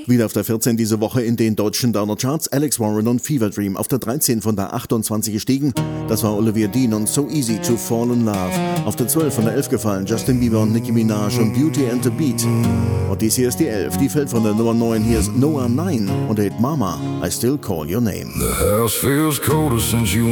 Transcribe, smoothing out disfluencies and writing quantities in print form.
Wieder auf der 14 diese Woche in den deutschen Downer-Charts. Alex Warren und Fever Dream auf der 13 von der 28 gestiegen. Das war Olivia Dean und So Easy to Fall in Love. Auf der 12 von der 11 gefallen Justin Bieber und Nicki Minaj und Beauty and the Beat. Und dies hier ist die 11, die fällt von der Nummer 9. Hier ist Noah 9 und der Hit Mama, I Still Call Your Name. The house feels colder since you